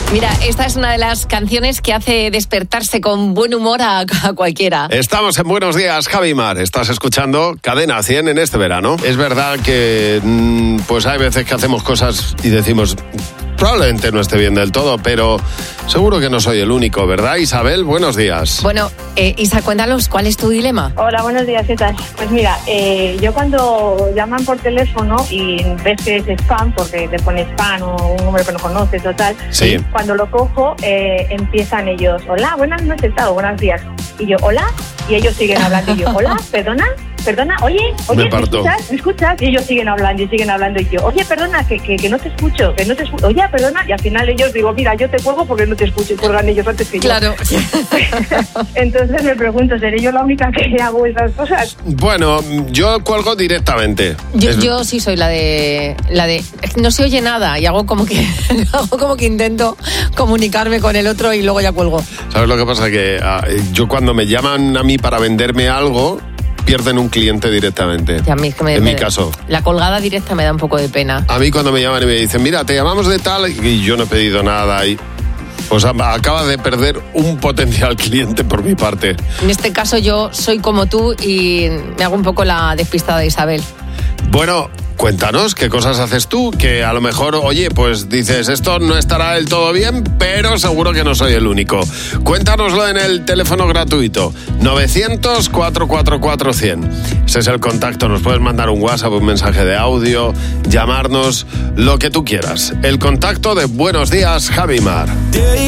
Mira, esta es una de las canciones que hace despertarse con buen humor a cualquiera. Estamos en Buenos Días, Javi Mar. Estás escuchando Cadena 100 en este verano. Es verdad que pues hay veces que hacemos cosas y decimos, probablemente no esté bien del todo, pero seguro que no soy el único, ¿verdad, Isabel? Buenos días. Bueno, Isa, cuéntanos, ¿cuál es tu dilema? Hola, buenos días, ¿qué tal? Pues mira, yo cuando llaman por teléfono y ves que es spam, porque te pone spam o un número que no conoces o tal, sí. Cuando lo cojo, empiezan ellos, hola, buenas noches, buenos días. Y yo, hola, y ellos siguen hablando, y yo, hola, perdona, oye, ¿me escuchas? Y ellos siguen hablando, y yo, oye, perdona, que no te escucho, oye, perdona, y al final ellos digo, mira, yo te cuelgo porque no te escucho, y cuelgan ellos antes que yo. Claro. Entonces me pregunto, ¿seré yo la única que hago esas cosas? Bueno, yo cuelgo directamente. Yo sí soy la de no se oye nada y hago como que intento comunicarme con el otro y luego ya cuelgo. ¿Sabes lo que pasa? Que yo cuando me llaman a mí para venderme algo, pierden un cliente directamente. Y a mí es que en mi caso. La colgada directa me da un poco de pena. A mí cuando me llaman y me dicen, mira, te llamamos de tal, y yo no he pedido nada, y pues acabas de perder un potencial cliente por mi parte. En este caso yo soy como tú y me hago un poco la despistada de Isabel. Bueno, cuéntanos qué cosas haces tú, que a lo mejor, oye, pues dices, esto no estará del todo bien, pero seguro que no soy el único. Cuéntanoslo en el teléfono gratuito, 900-444-100. Ese es el contacto, nos puedes mandar un WhatsApp, un mensaje de audio, llamarnos, lo que tú quieras. El contacto de Buenos Días, Javi Mar.